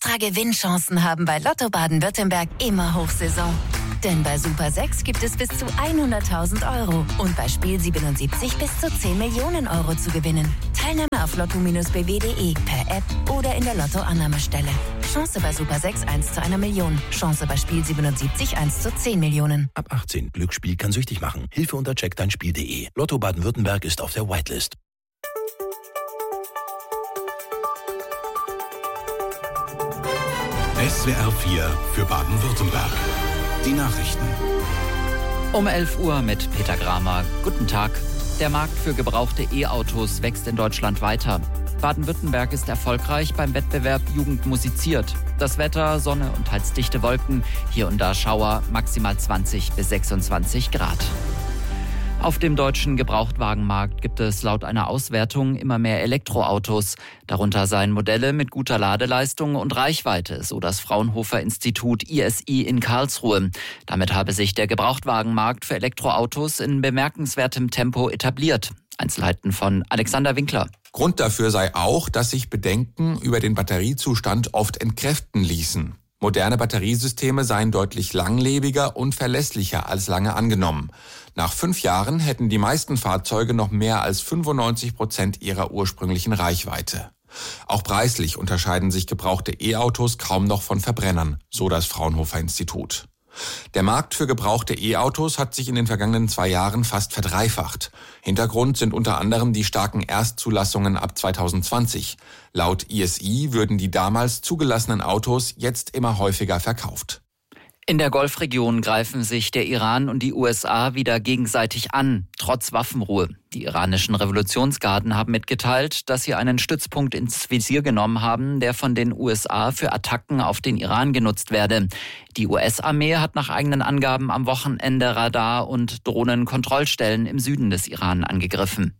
Extra Gewinnchancen haben bei Lotto Baden-Württemberg immer Hochsaison. Denn bei Super 6 gibt es bis zu 100.000 € und bei Spiel 77 bis zu 10 Millionen € zu gewinnen. Teilnahme auf lotto-bw.de, per App oder in der Lotto-Annahmestelle. Chance bei Super 6 1 zu 1 Million. Chance bei Spiel 77 1 zu 10 Millionen. Ab 18. Glücksspiel kann süchtig machen. Hilfe unter checkdeinspiel.de. Lotto Baden-Württemberg ist auf der Whitelist. SWR 4 für Baden-Württemberg. Die Nachrichten. Um 11 Uhr mit Peter Gramer. Guten Tag. Der Markt für gebrauchte E-Autos wächst in Deutschland weiter. Baden-Württemberg ist erfolgreich beim Wettbewerb Jugend musiziert. Das Wetter, Sonne und teils dichte Wolken, hier und da Schauer, maximal 20 bis 26 Grad. Auf dem deutschen Gebrauchtwagenmarkt gibt es laut einer Auswertung immer mehr Elektroautos. Darunter seien Modelle mit guter Ladeleistung und Reichweite, so das Fraunhofer-Institut ISI in Karlsruhe. Damit habe sich der Gebrauchtwagenmarkt für Elektroautos in bemerkenswertem Tempo etabliert. Einzelheiten von Alexander Winkler. Grund dafür sei auch, dass sich Bedenken über den Batteriezustand oft entkräften ließen. Moderne Batteriesysteme seien deutlich langlebiger und verlässlicher als lange angenommen. Nach 5 Jahren hätten die meisten Fahrzeuge noch mehr als 95% ihrer ursprünglichen Reichweite. Auch preislich unterscheiden sich gebrauchte E-Autos kaum noch von Verbrennern, so das Fraunhofer-Institut. Der Markt für gebrauchte E-Autos hat sich in den vergangenen 2 Jahren fast verdreifacht. Hintergrund sind unter anderem die starken Erstzulassungen ab 2020. Laut ISI würden die damals zugelassenen Autos jetzt immer häufiger verkauft. In der Golfregion greifen sich der Iran und die USA wieder gegenseitig an, trotz Waffenruhe. Die iranischen Revolutionsgarden haben mitgeteilt, dass sie einen Stützpunkt ins Visier genommen haben, der von den USA für Attacken auf den Iran genutzt werde. Die US-Armee hat nach eigenen Angaben am Wochenende Radar- und Drohnenkontrollstellen im Süden des Iran angegriffen.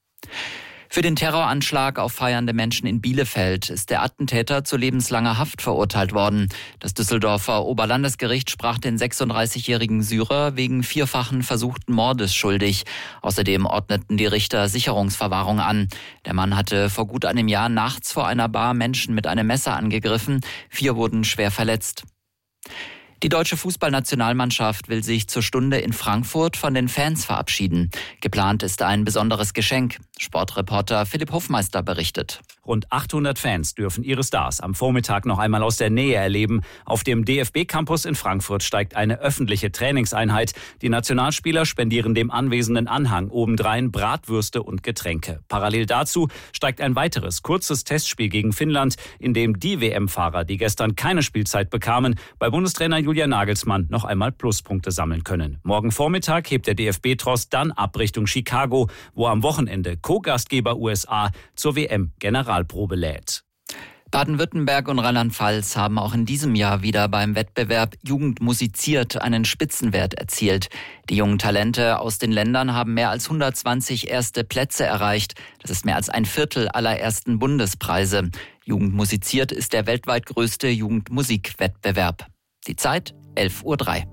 Für den Terroranschlag auf feiernde Menschen in Bielefeld ist der Attentäter zu lebenslanger Haft verurteilt worden. Das Düsseldorfer Oberlandesgericht sprach den 36-jährigen Syrer wegen 4-fachen versuchten Mordes schuldig. Außerdem ordneten die Richter Sicherungsverwahrung an. Der Mann hatte vor gut einem Jahr nachts vor einer Bar Menschen mit einem Messer angegriffen. 4 wurden schwer verletzt. Die deutsche Fußballnationalmannschaft will sich zur Stunde in Frankfurt von den Fans verabschieden. Geplant ist ein besonderes Geschenk. Sportreporter Philipp Hofmeister berichtet. Rund 800 Fans dürfen ihre Stars am Vormittag noch einmal aus der Nähe erleben. Auf dem DFB-Campus in Frankfurt steigt eine öffentliche Trainingseinheit. Die Nationalspieler spendieren dem anwesenden Anhang obendrein Bratwürste und Getränke. Parallel dazu steigt ein weiteres kurzes Testspiel gegen Finnland, in dem die WM-Fahrer, die gestern keine Spielzeit bekamen, bei Bundestrainer Julian Nagelsmann noch einmal Pluspunkte sammeln können. Morgen Vormittag hebt der DFB-Tross dann ab Richtung Chicago, wo am Wochenende Co-Gastgeber USA zur WM-Generalprobe lädt. Baden-Württemberg und Rheinland-Pfalz haben auch in diesem Jahr wieder beim Wettbewerb Jugend musiziert einen Spitzenwert erzielt. Die jungen Talente aus den Ländern haben mehr als 120 erste Plätze erreicht. Das ist mehr als ein Viertel aller ersten Bundespreise. Jugend musiziert ist der weltweit größte Jugendmusikwettbewerb. Die Zeit 11:03 Uhr.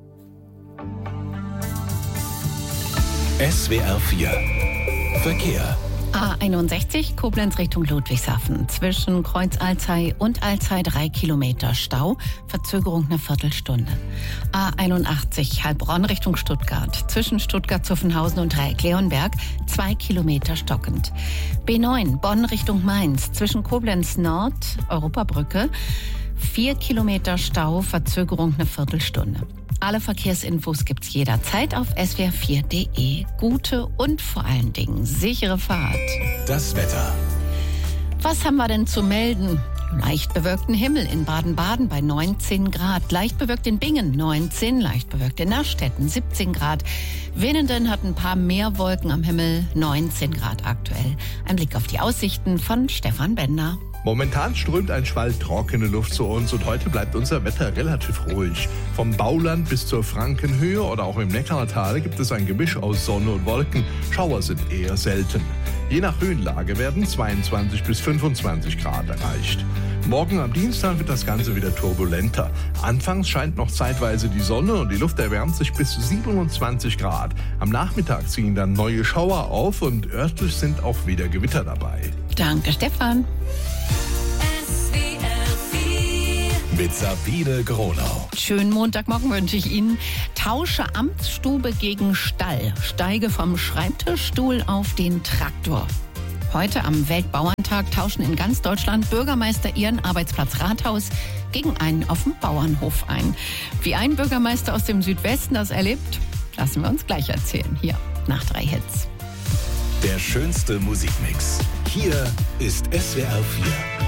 SWR 4 Verkehr. A61 Koblenz Richtung Ludwigshafen. Zwischen Kreuz Alzey und Alzey 3 Kilometer Stau. Verzögerung eine Viertelstunde. A81 Heilbronn Richtung Stuttgart. Zwischen Stuttgart-Zuffenhausen und Dreieck-Leonberg 2 Kilometer stockend. B9 Bonn Richtung Mainz. Zwischen Koblenz Nord, Europabrücke, 4 Kilometer Stau. Verzögerung eine Viertelstunde. Alle Verkehrsinfos gibt's jederzeit auf swr4.de. Gute und vor allen Dingen sichere Fahrt. Das Wetter. Was haben wir denn zu melden? Leicht bewölkten Himmel in Baden-Baden bei 19 Grad. Leicht bewölkt in Bingen 19, leicht bewölkt in Nastetten 17 Grad. Winnenden hat ein paar mehr Wolken am Himmel, 19 Grad aktuell. Ein Blick auf die Aussichten von Stefan Bender. Momentan strömt ein Schwall trockene Luft zu uns und heute bleibt unser Wetter relativ ruhig. Vom Bauland bis zur Frankenhöhe oder auch im Neckartal gibt es ein Gemisch aus Sonne und Wolken. Schauer sind eher selten. Je nach Höhenlage werden 22 bis 25 Grad erreicht. Morgen am Dienstag wird das Ganze wieder turbulenter. Anfangs scheint noch zeitweise die Sonne und die Luft erwärmt sich bis zu 27 Grad. Am Nachmittag ziehen dann neue Schauer auf und örtlich sind auch wieder Gewitter dabei. Danke, Stefan. SWR 4 mit Sabine Gronau. Schönen Montagmorgen wünsche ich Ihnen. Tausche Amtsstube gegen Stall. Steige vom Schreibtischstuhl auf den Traktor. Heute am Weltbauerntag tauschen in ganz Deutschland Bürgermeister ihren Arbeitsplatz Rathaus gegen einen auf dem Bauernhof ein. Wie ein Bürgermeister aus dem Südwesten das erlebt, lassen wir uns gleich erzählen. Hier nach 3 Hits. Der schönste Musikmix. Hier ist SWR 4.